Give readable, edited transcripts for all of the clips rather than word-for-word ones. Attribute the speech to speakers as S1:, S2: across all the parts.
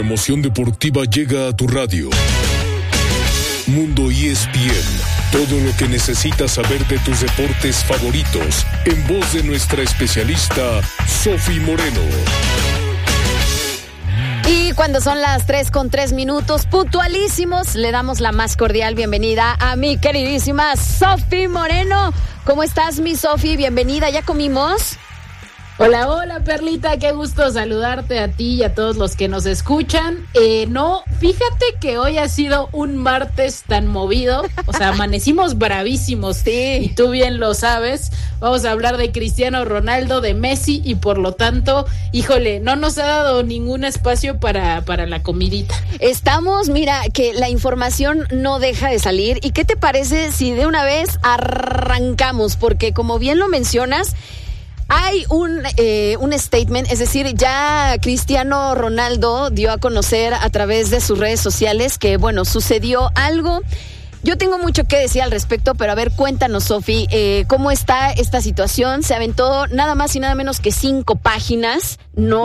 S1: emoción deportiva llega a tu radio. Mundo ESPN. Todo lo que necesitas saber de tus deportes favoritos, en voz de nuestra especialista, Sofi Moreno.
S2: Y cuando son las 3:03, puntualísimos, le damos la más cordial bienvenida a mi queridísima Sofi Moreno. ¿Cómo estás, mi Sofi? Bienvenida, ¿ya comimos?
S3: Hola, hola, Perlita, qué gusto saludarte a ti y a todos los que nos escuchan. No, fíjate que hoy ha sido un martes tan movido, o sea, amanecimos bravísimos,
S2: sí.
S3: Y tú bien lo sabes. Vamos a hablar de Cristiano Ronaldo, de Messi, y por lo tanto, híjole, no nos ha dado ningún espacio para la comidita.
S2: Estamos, mira, que la información no deja de salir. ¿Y qué te parece si de una vez arrancamos? Porque como bien lo mencionas, hay un statement, es decir, ya Cristiano Ronaldo dio a conocer a través de sus redes sociales que, bueno, sucedió algo. Yo tengo mucho que decir al respecto, pero a ver, cuéntanos, Sofi, ¿cómo está esta situación? Se aventó nada más y nada menos que 5 páginas. No,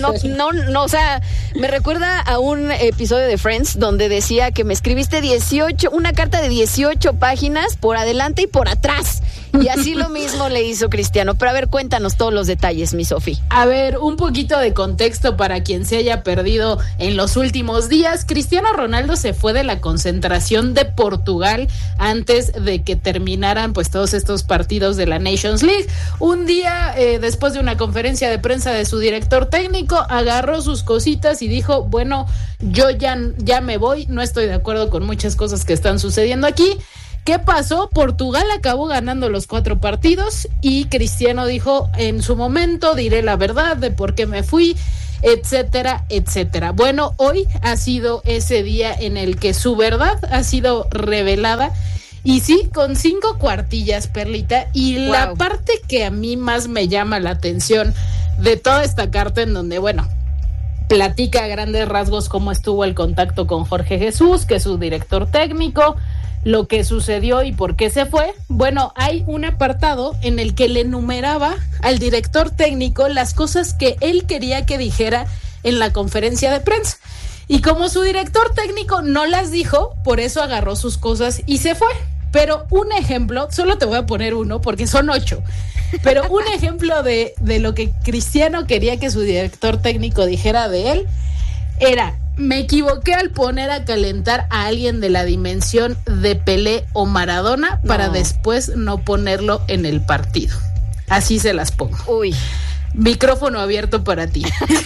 S2: o sea, me recuerda a un episodio de Friends donde decía que me escribiste una carta de 18 páginas por adelante y por atrás. Y así lo mismo le hizo Cristiano. Pero a ver, cuéntanos todos los detalles, mi Sofi.
S3: A ver, un poquito de contexto para quien se haya perdido en los últimos días. Cristiano Ronaldo se fue de la concentración de Portugal antes de que terminaran pues todos estos partidos de la Nations League. Un día, después de una conferencia de prensa de su director técnico, agarró sus cositas y dijo, bueno, yo ya me voy, no estoy de acuerdo con muchas cosas que están sucediendo aquí. ¿Qué pasó? Portugal acabó ganando los 4 partidos y Cristiano dijo, en su momento diré la verdad de por qué me fui, etcétera, etcétera. Bueno, hoy ha sido ese día en el que su verdad ha sido revelada. Y sí, con 5 cuartillas, Perlita. Y wow, la parte que a mí más me llama la atención de toda esta carta, en donde, bueno, platica a grandes rasgos cómo estuvo el contacto con Jorge Jesús, que es su director técnico, lo que sucedió y por qué se fue. Bueno, hay un apartado en el que le enumeraba al director técnico las cosas que él quería que dijera en la conferencia de prensa. Y como su director técnico no las dijo, por eso agarró sus cosas y se fue. Pero un ejemplo, solo te voy a poner uno porque son 8, pero un ejemplo de lo que Cristiano quería que su director técnico dijera de él era: me equivoqué al poner a calentar a alguien de la dimensión de Pelé o Maradona para después no ponerlo en el partido. Así se las pongo.
S2: Uy.
S3: Micrófono abierto para ti.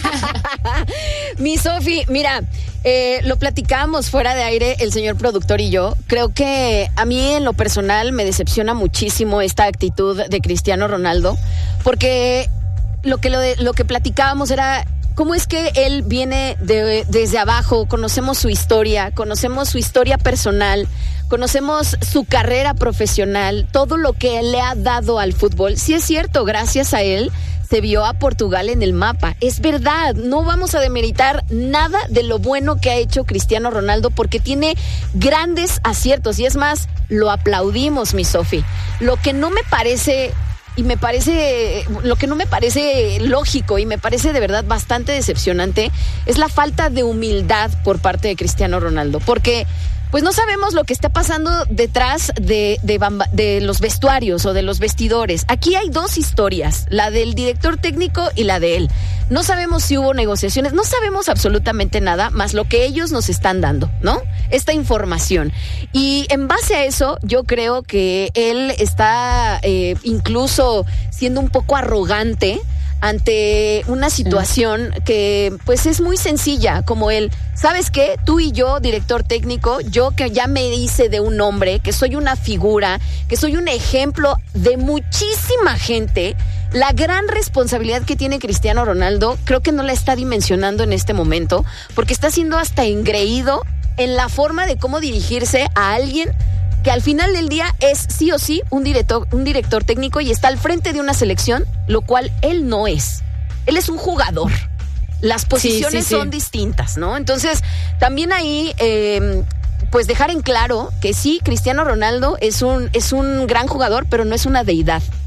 S2: Mi Sofi, mira, lo platicábamos fuera de aire el señor productor y yo. Creo que a mí en lo personal me decepciona muchísimo esta actitud de Cristiano Ronaldo, porque lo que platicábamos era cómo es que él viene desde abajo. Conocemos su historia personal, conocemos su carrera profesional, todo lo que él le ha dado al fútbol. Sí es cierto, gracias a él se vio a Portugal en el mapa. Es verdad, no vamos a demeritar nada de lo bueno que ha hecho Cristiano Ronaldo, porque tiene grandes aciertos, y es más, lo aplaudimos, mi Sofi. Lo que no me parece lógico y me parece de verdad bastante decepcionante es la falta de humildad por parte de Cristiano Ronaldo, porque pues no sabemos lo que está pasando detrás de los vestuarios o de los vestidores. Aquí hay 2 historias, la del director técnico y la de él. No sabemos si hubo negociaciones, no sabemos absolutamente nada más lo que ellos nos están dando, ¿no? Esta información. Y en base a eso, yo creo que él está incluso siendo un poco arrogante ante una situación que pues es muy sencilla, como él, ¿sabes qué? Tú y yo, director técnico, yo que ya me hice de un hombre, que soy una figura, que soy un ejemplo de muchísima gente, la gran responsabilidad que tiene Cristiano Ronaldo, creo que no la está dimensionando en este momento, porque está siendo hasta engreído en la forma de cómo dirigirse a alguien que al final del día es sí o sí un director técnico y está al frente de una selección, lo cual él no es. Él es un jugador. Las posiciones son distintas, ¿no? Entonces, también ahí, pues dejar en claro que sí, Cristiano Ronaldo es un gran jugador, pero no es una deidad.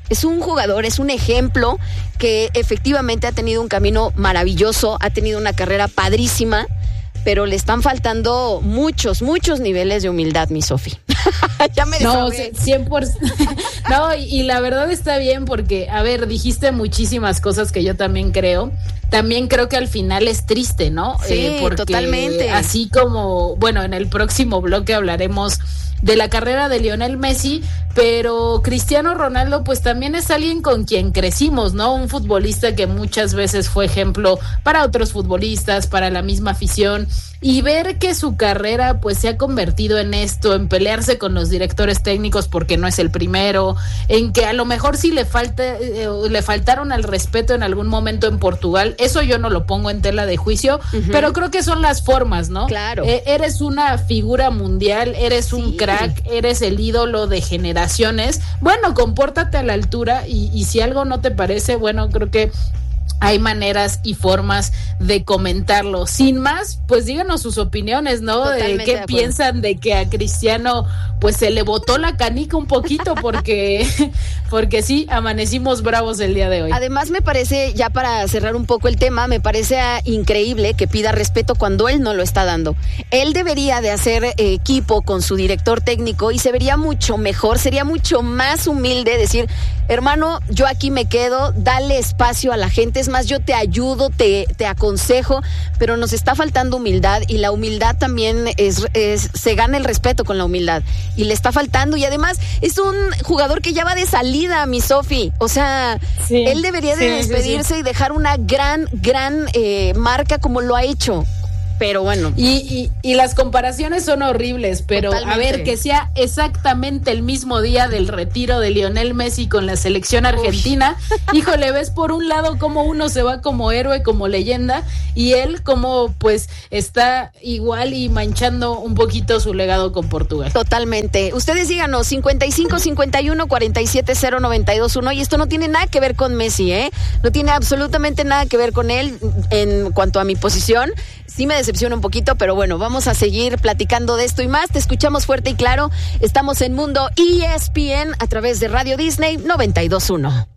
S2: Es un jugador, es un ejemplo que efectivamente ha tenido un camino maravilloso, ha tenido una carrera padrísima, pero le están faltando muchos niveles de humildad, mi Sofi. Ya me
S3: desahogé. No, 100%. No, y la verdad está bien porque, a ver, dijiste muchísimas cosas que yo también creo. También creo que al final es triste, ¿no?
S2: Sí, porque totalmente.
S3: Así como, bueno, en el próximo bloque hablaremos de la carrera de Lionel Messi, pero Cristiano Ronaldo pues también es alguien con quien crecimos, ¿no? Un futbolista que muchas veces fue ejemplo para otros futbolistas, para la misma afición, y ver que su carrera pues se ha convertido en esto, en pelearse con los directores técnicos porque no es el primero, en que a lo mejor sí le faltaron al respeto en algún momento en Portugal, eso yo no lo pongo en tela de juicio, pero creo que son las formas, ¿no?
S2: Claro.
S3: Eres una figura mundial, eres un crack, eres el ídolo de generaciones, bueno, compórtate a la altura y si algo no te parece, bueno, creo que hay maneras y formas de comentarlo. Sin más, pues díganos sus opiniones, ¿no?
S2: Totalmente
S3: de qué piensan de que a Cristiano pues se le botó la canica un poquito porque sí, amanecimos bravos el día de hoy.
S2: Además me parece, ya para cerrar un poco el tema, me parece increíble que pida respeto cuando él no lo está dando. Él debería de hacer equipo con su director técnico y se vería mucho mejor, sería mucho más humilde decir, hermano, yo aquí me quedo, dale espacio a la gente, es más, yo te ayudo, te aconsejo, pero nos está faltando humildad y la humildad también se gana el respeto con la humildad y le está faltando y además es un jugador que ya va de salida, mi Sofi, o sea, él debería de despedirse y dejar una gran marca como lo ha hecho. Pero bueno.
S3: Y las comparaciones son horribles, pero totalmente. A ver, que sea exactamente el mismo día del retiro de Lionel Messi con la selección argentina. Híjole, ves por un lado cómo uno se va como héroe, como leyenda, y él como pues está igual y manchando un poquito su legado con Portugal.
S2: Totalmente. Ustedes díganos, 55-51-47-0921, y esto no tiene nada que ver con Messi, no tiene absolutamente nada que ver con él en cuanto a mi posición. Sí me decepciona un poquito, pero bueno, vamos a seguir platicando de esto y más. Te escuchamos fuerte y claro. Estamos en Mundo ESPN a través de Radio Disney 92.1.